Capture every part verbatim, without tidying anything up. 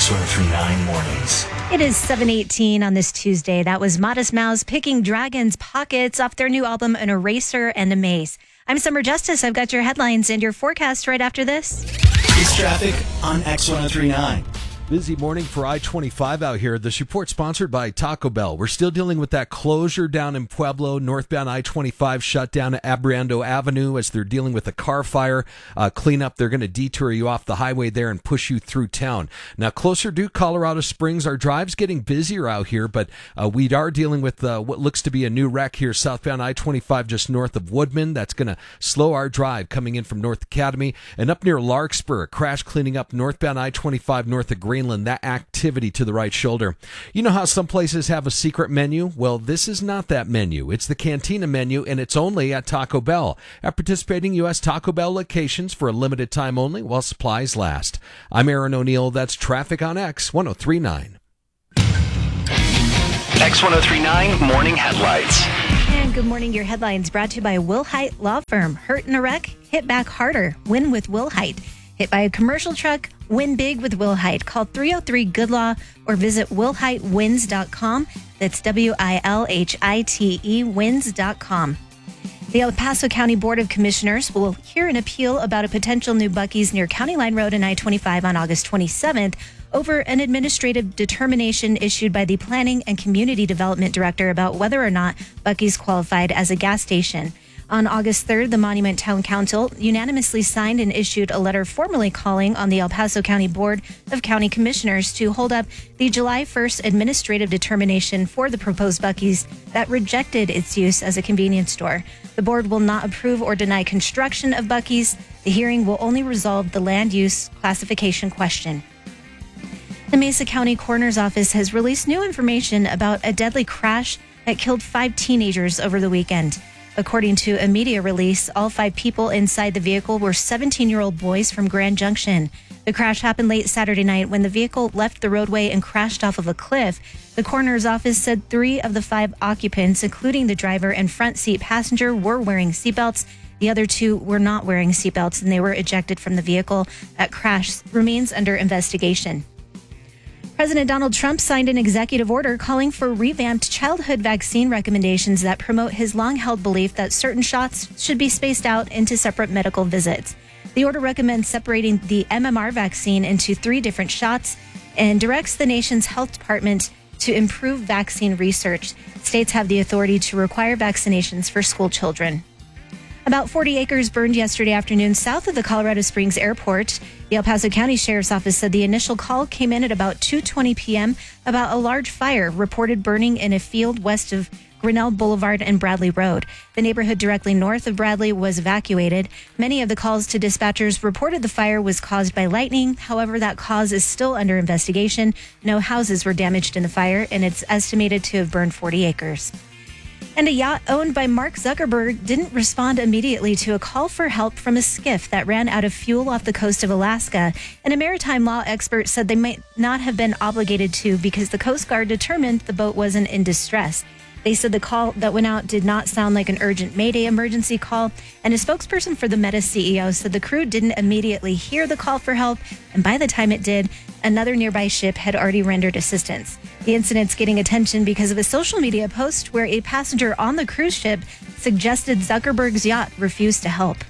X one oh three point nine Mornings. It is seven eighteen on this Tuesday. That was Modest Mouse picking Dragon's Pockets off their new album, An Eraser and a Maze. I'm Summer Justice. I've got your headlines and your forecast right after this. It's traffic on X one oh three point nine. Busy morning for I twenty-five out here. This report sponsored by Taco Bell. We're still dealing with that closure down in Pueblo, northbound I twenty-five shut down at Abriendo Avenue as they're dealing with a car fire uh, cleanup. They're going to detour you off the highway there and push you through town. Now, closer to Colorado Springs, our drive's getting busier out here, but uh, we are dealing with uh, what looks to be a new wreck here, southbound I twenty-five just north of Woodman. That's going to slow our drive coming in from North Academy. And up near Larkspur, a crash cleaning up northbound I twenty-five north of Greenland. That activity to the right shoulder. You know how some places have a secret menu? Well, this is not that menu. It's the Cantina menu, and it's only at Taco Bell. At participating U S Taco Bell locations for a limited time only while supplies last. I'm Aaron O'Neill. That's traffic on X one oh three point nine. X one oh three point nine Morning Headlights. And good morning. Your headlines brought to you by Wilhite Law Firm. Hurt in a wreck? Hit back harder. Win with Wilhite. Hit by a commercial truck? Win big with Wilhite. Call three oh three good law or visit wilhite wins dot com. That's W I L H I T E wins dot com. The El Paso County Board of Commissioners will hear an appeal about a potential new Buc-ee's near County Line Road and I twenty-five on August twenty-seventh over an administrative determination issued by the Planning and Community Development Director about whether or not Buc-ee's qualified as a gas station. On August third, the Monument Town Council unanimously signed and issued a letter formally calling on the El Paso County Board of County Commissioners to hold up the July first administrative determination for the proposed Buc-ee's that rejected its use as a convenience store. The board will not approve or deny construction of Buc-ee's. The hearing will only resolve the land use classification question. The Mesa County Coroner's Office has released new information about a deadly crash that killed five teenagers over the weekend. According to a media release, all five people inside the vehicle were seventeen-year-old boys from Grand Junction. The crash happened late Saturday night when the vehicle left the roadway and crashed off of a cliff. The coroner's office said three of the five occupants, including the driver and front seat passenger, were wearing seatbelts. The other two were not wearing seatbelts, and they were ejected from the vehicle. That crash remains under investigation. President Donald Trump signed an executive order calling for revamped childhood vaccine recommendations that promote his long-held belief that certain shots should be spaced out into separate medical visits. The order recommends separating the M M R vaccine into three different shots and directs the nation's health department to improve vaccine research. States have the authority to require vaccinations for school children. About forty acres burned yesterday afternoon south of the Colorado Springs Airport. The El Paso County Sheriff's Office said the initial call came in at about two twenty p.m. about a large fire reported burning in a field west of Grinnell Boulevard and Bradley Road. The neighborhood directly north of Bradley was evacuated. Many of the calls to dispatchers reported the fire was caused by lightning. However, that cause is still under investigation. No houses were damaged in the fire, and it's estimated to have burned forty acres. And a yacht owned by Mark Zuckerberg didn't respond immediately to a call for help from a skiff that ran out of fuel off the coast of Alaska. And a maritime law expert said they might not have been obligated to because the Coast Guard determined the boat wasn't in distress. They said the call that went out did not sound like an urgent Mayday emergency call, and a spokesperson for the Meta C E O said the crew didn't immediately hear the call for help, and by the time it did, another nearby ship had already rendered assistance. The incident's getting attention because of a social media post where a passenger on the cruise ship suggested Zuckerberg's yacht refused to help.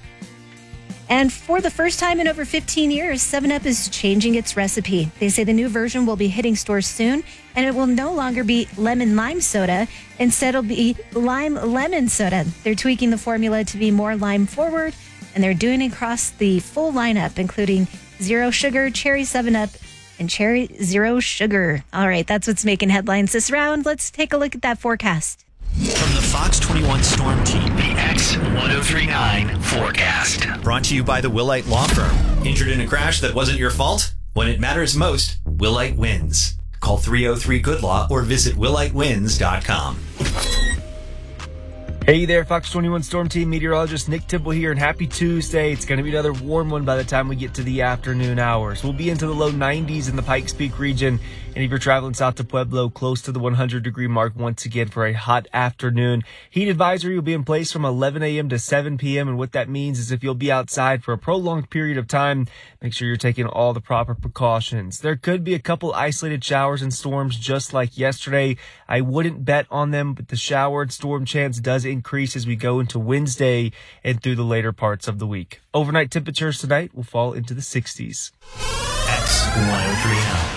And for the first time in over fifteen years, seven up is changing its recipe. They say the new version will be hitting stores soon, and it will no longer be lemon lime soda. Instead, it'll be lime lemon soda. They're tweaking the formula to be more lime forward, and they're doing it across the full lineup, including zero sugar, cherry seven up, and cherry zero sugar. All right, that's what's making headlines this round. Let's take a look at that forecast. From the Fox twenty-one Storm Team, the X one oh three point nine forecast. Brought to you by the Willite Law Firm. Injured in a crash that wasn't your fault? When it matters most, Willite wins. Call three oh three good law or visit willite wins dot com. Hey there, Fox twenty-one Storm Team meteorologist Nick Tibble here, and happy Tuesday. It's going to be another warm one by the time we get to the afternoon hours. We'll be into the low nineties in the Pikes Peak region, and if you're traveling south to Pueblo, close to the one hundred degree mark once again for a hot afternoon. Heat advisory will be in place from eleven a.m. to seven p.m., and what that means is if you'll be outside for a prolonged period of time, make sure you're taking all the proper precautions. There could be a couple isolated showers and storms just like yesterday. I wouldn't bet on them, but the shower and storm chance does increase as we go into Wednesday and through the later parts of the week. Overnight temperatures tonight will fall into the sixties. X one oh three nine.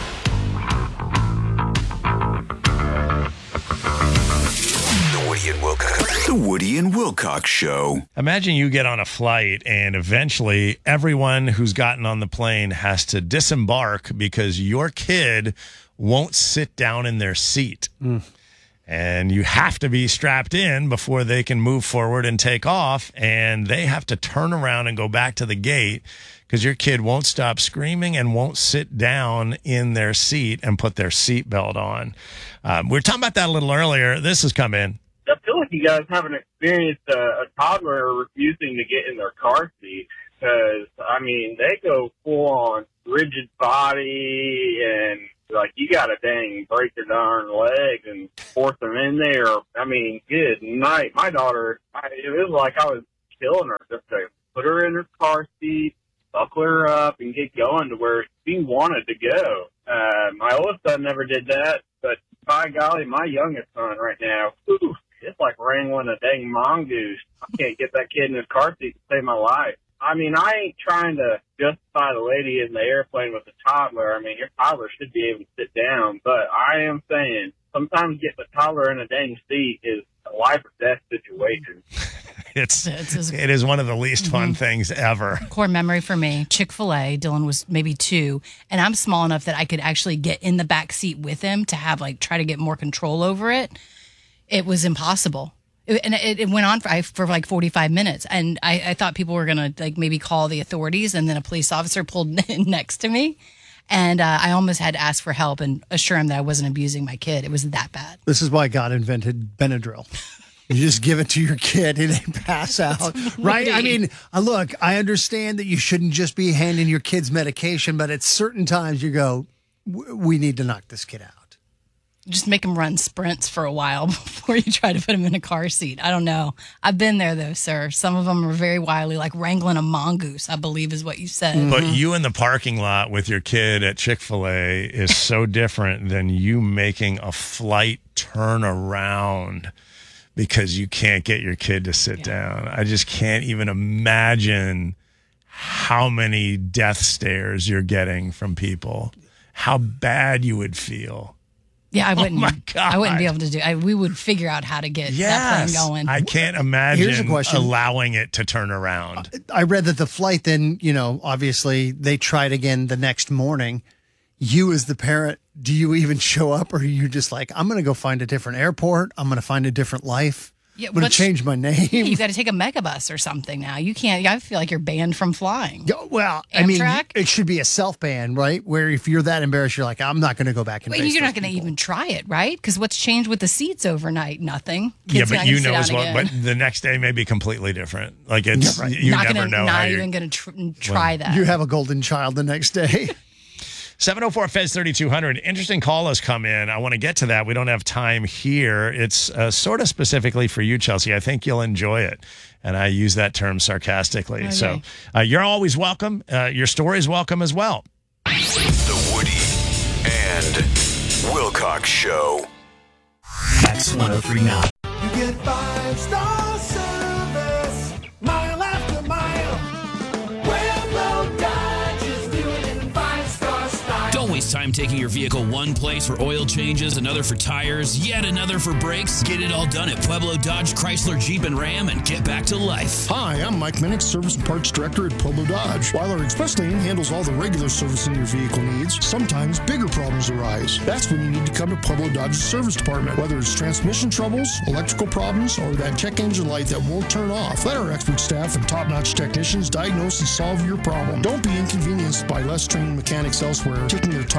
The Woody and Wilcox. The Woody and Wilcox Show. Imagine you get on a flight and eventually everyone who's gotten on the plane has to disembark because your kid won't sit down in their seat. Mm. And you have to be strapped in before they can move forward and take off. And they have to turn around and go back to the gate because your kid won't stop screaming and won't sit down in their seat and put their seatbelt on. Um, we were talking about that a little earlier. This has come in. I feel like you guys haven't experienced a, a toddler refusing to get in their car seat because, I mean, they go full on rigid body and, like, you got to dang break their darn legs and force them in there. I mean, good night. My daughter, I, it was like I was killing her just to put her in her car seat, buckle her up, and get going to where she wanted to go. Uh, my oldest son never did that, but by golly, my youngest son right now, whew, it's like wrangling a dang mongoose. I can't get that kid in his car seat to save my life. I mean, I ain't trying to justify the lady in the airplane with the toddler. I mean, your toddler should be able to sit down, but I am saying sometimes getting a toddler in a dang seat is a life or death situation. It's, It's as- it is one of the least fun Mhm. things ever. Core memory for me, Chick-fil-A, Dylan was maybe two, and I'm small enough that I could actually get in the back seat with him to have, like, try to get more control over it. It was impossible. It, and it, it went on for, I, for like forty-five minutes, and I, I thought people were going to, like, maybe call the authorities, and then a police officer pulled in next to me, and uh, I almost had to ask for help and assure him that I wasn't abusing my kid. It was that bad. This is why God invented Benadryl. You just give it to your kid and they pass out, right? I mean, uh, look, I understand that you shouldn't just be handing your kids medication, but at certain times you go, we need to knock this kid out. Just make him run sprints for a while before you try to put him in a car seat. I don't know. I've been there, though, sir. Some of them are very wily, like wrangling a mongoose, I believe is what you said. But you in the parking lot with your kid at Chick-fil-A is so different than you making a flight turn around because you can't get your kid to sit yeah. down. I just can't even imagine how many death stares you're getting from people, how bad you would feel. Yeah, I wouldn't. Oh my God. I wouldn't be able to do. I, we would figure out how to get yes. that plane going. I can't imagine allowing it to turn around. I read that the flight then, you know, obviously they tried again the next morning. You as the parent, do you even show up, or are you just like, I'm going to go find a different airport. I'm going to find a different life. Yeah, I'm going to change my name. Yeah, you got to take a megabus or something now. You can't. I feel like you're banned from flying. Yeah, well, Amtrak? I mean, it should be a self-ban, right? Where if you're that embarrassed, you're like, I'm not going to go back and But face you're not those going to people. even try it, right? Because what's changed with the seats overnight? Nothing. Kids yeah, are but not you gonna know sit as down well. again. But the next day may be completely different. Like it's Yeah, right. you not never gonna, know. Not how even you, going to tr- try that. You have a golden child the next day. seven oh four F E Z thirty-two hundred. Interesting call has come in. I want to get to that. We don't have time here. It's uh, sort of specifically for you, Chelsea. I think you'll enjoy it. And I use that term sarcastically. Okay. So uh, you're always welcome. Uh, your story is welcome as well. The Woody and Wilcox Show. X one oh three nine. You get five star service, mile after mile. Pueblo Dodge is doing it in five star style. Don't waste time taking your vehicle one place for oil changes, another for tires, yet another for brakes. Get it all done at Pueblo Dodge, Chrysler, Jeep, and Ram and get back to life. Hi, I'm Mike Minnick, Service and Parts Director at Pueblo Dodge. While our express lane handles all the regular servicing your vehicle needs, sometimes bigger problems arise. That's when you need to come to Pueblo Dodge's service department. Whether it's transmission troubles, electrical problems, or that check engine light that won't turn off, let our expert staff and top-notch technicians diagnose and solve your problem. Don't be inconvenienced by less trained mechanics elsewhere taking their time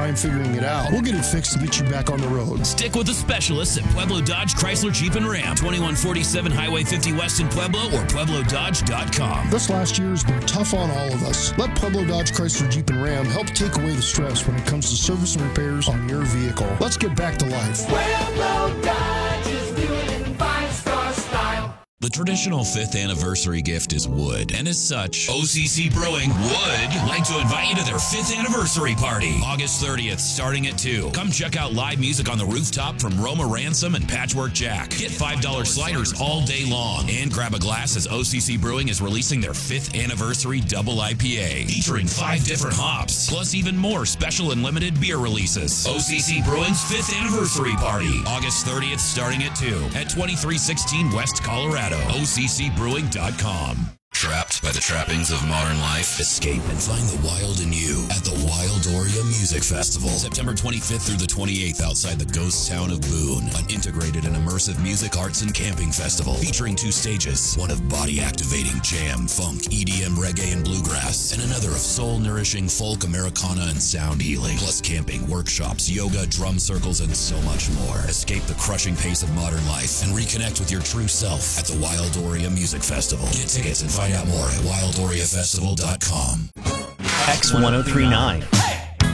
time figuring it out, we'll get it fixed and get you back on the road. Stick with the specialists at Pueblo Dodge, Chrysler, Jeep, and Ram. twenty-one forty-seven Highway fifty West in Pueblo or Pueblo Dodge dot com. This last year has been tough on all of us. Let Pueblo Dodge, Chrysler, Jeep, and Ram help take away the stress when it comes to service and repairs on your vehicle. Let's get back to life. Pueblo Dodge is doing it in five-star style. The traditional fifth anniversary gift is wood, and as such, O C C Brewing would like to invite you to their fifth anniversary party, August thirtieth, starting at two. Come check out live music on the rooftop from Roma Ransom and Patchwork Jack. Get five dollar sliders all day long, and grab a glass as O C C Brewing is releasing their fifth anniversary double I P A, featuring five different hops, plus even more special and limited beer releases. O C C Brewing's fifth anniversary party, August thirtieth, starting at two at twenty-three sixteen West Colorado. O C C Brewing dot com. Trapped by the trappings of modern life? Escape and find the wild in you at the Wildoria Music Festival. September twenty-fifth through the twenty-eighth outside the ghost town of Boone. An integrated and immersive music, arts, and camping festival featuring two stages. One of body-activating jam, funk, E D M, reggae, and bluegrass. And another of soul-nourishing folk, Americana, and sound healing. Plus camping, workshops, yoga, drum circles, and so much more. Escape the crushing pace of modern life and reconnect with your true self at the Wildoria Music Festival. Get tickets and find out more at wildoria festival dot com. X ten thirty-nine.